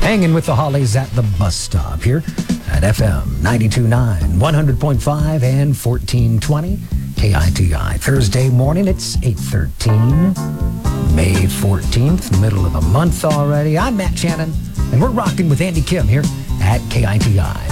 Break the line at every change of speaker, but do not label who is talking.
Hanging with the Hollies at the bus stop here at FM 92.9, 100.5, and 1420 KITI. Thursday morning, it's 8:13, May 14th, middle of the month already. I'm Matt Shannon, and we're rocking with Andy Kim here at KITI.